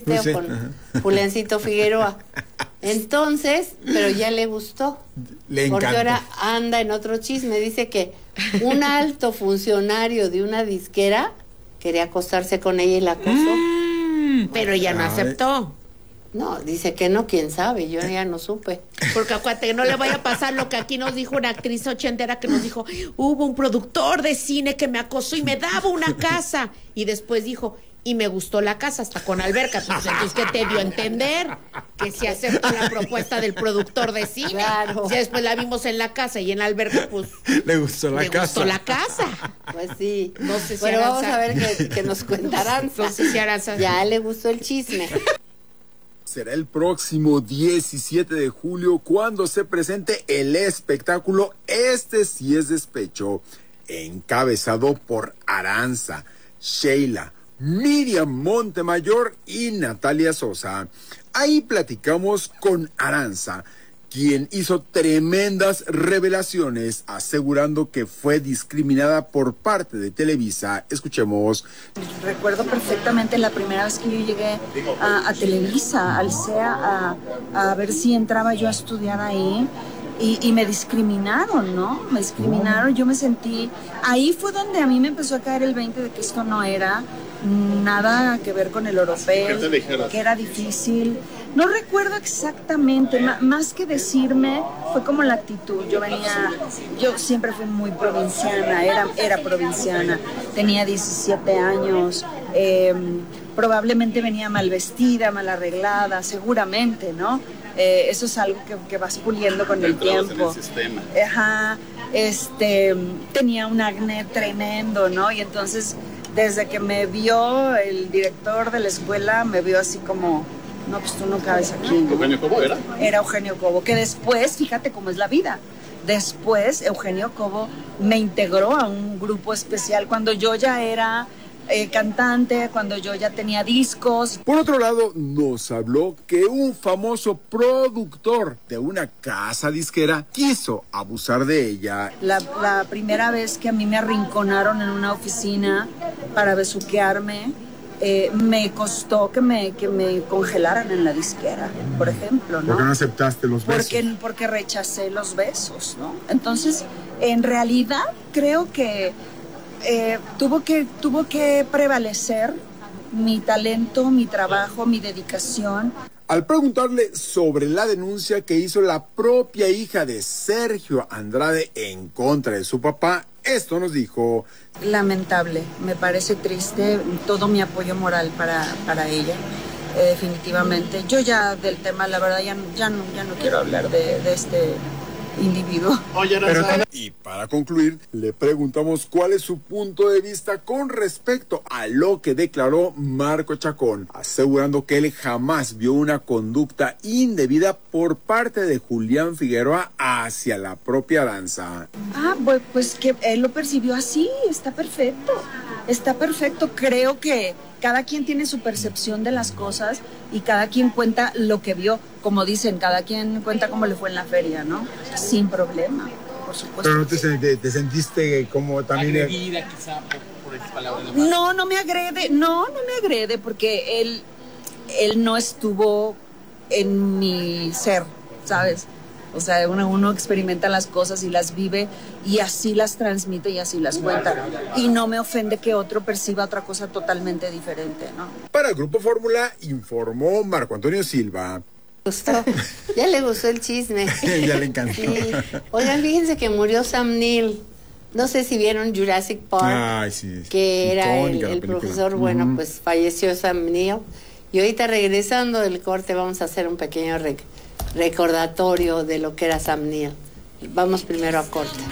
dijiste, sí, o con Juliancito Figueroa. Entonces, pero ya le gustó. Le porque encantó. ahora anda en otro chisme. Dice que un alto funcionario de una disquera quería acostarse con ella y la acosó. Pero ella no aceptó. No, dice que no, quién sabe, yo ya no supe. Porque acuérdate que no le vaya a pasar lo que aquí nos dijo una actriz ochentera que nos dijo, hubo un productor de cine que me acosó y me daba una casa. Y después dijo, y me gustó la casa hasta con alberca. Pues, entonces, ¿qué te dio a entender? Que si aceptó la propuesta del productor de cine. Claro. Si después la vimos en la casa y en la alberca, pues Le gustó la le casa. gustó la casa. Pues sí. No sé si Pero Aranza- vamos a ver que nos cuentarán. No sé si Aranza- Ya le gustó el chisme. Será el próximo 17 de julio cuando se presente el espectáculo Este sí es despecho, encabezado por Aranza, Sheila, Miriam Montemayor y Natalia Sosa. Ahí platicamos con Aranza, quien hizo tremendas revelaciones asegurando que fue discriminada por parte de Televisa. Escuchemos. Recuerdo perfectamente la primera vez que yo llegué a Televisa, al CEA, a ver si entraba yo a estudiar ahí. Y me discriminaron, ¿no? Me discriminaron, yo me sentí... Ahí fue donde a mí me empezó a caer el 20 de que esto no era nada que ver con el oropel, que era difícil. No recuerdo exactamente, más que decirme, fue como la actitud. Yo siempre fui muy provinciana, era provinciana, tenía 17 años, probablemente venía mal vestida, mal arreglada, seguramente, ¿no? Eso es algo que vas puliendo con el tiempo. Ajá, tenía un acné tremendo, ¿no? Y entonces, desde que me vio el director de la escuela, me vio así como, no, pues tú no cabes aquí. ¿Eugenio Cobo era? Era Eugenio Cobo, que después, fíjate cómo es la vida. Después, Eugenio Cobo me integró a un grupo especial cuando yo ya era cantante, cuando yo ya tenía discos. Por otro lado, nos habló que un famoso productor de una casa disquera quiso abusar de ella. La primera vez que a mí me arrinconaron en una oficina para besuquearme, me costó que me congelaran en la disquera, por ejemplo, ¿no? ¿Por qué no aceptaste los besos? Porque rechacé los besos, ¿no? Entonces, en realidad, creo que tuvo que prevalecer mi talento, mi trabajo, mi dedicación. Al preguntarle sobre la denuncia que hizo la propia hija de Sergio Andrade en contra de su papá, esto nos dijo. Lamentable, me parece triste, todo mi apoyo moral para ella, definitivamente. Yo ya del tema, la verdad, ya no quiero hablar de este individuo. Oye, Y para concluir, le preguntamos cuál es su punto de vista con respecto a lo que declaró Marco Chacón, asegurando que él jamás vio una conducta indebida por parte de Julián Figueroa hacia la propia Aranza. Pues que él lo percibió así, está perfecto, creo que cada quien tiene su percepción de las cosas y cada quien cuenta lo que vio, como dicen, cada quien cuenta cómo le fue en la feria, ¿no? Sin problema, por supuesto. Pero no te sentiste como también... agredida quizá por esas palabras. No me agrede porque él no estuvo en mi ser, ¿sabes? O sea, uno experimenta las cosas y las vive y así las transmite y así las cuenta. Y no me ofende que otro perciba otra cosa totalmente diferente, ¿no? Para el Grupo Fórmula informó Marco Antonio Silva. Gustó. Ya le gustó el chisme. Ya le encantó. Sí. Oigan, fíjense que murió Sam Neill. No sé si vieron Jurassic Park. Ay, sí. Que era Icónica la el película. profesor. Bueno, pues falleció Sam Neill. Y ahorita regresando del corte vamos a hacer un pequeño recordatorio de lo que era Sam Neill. Vamos primero a corte.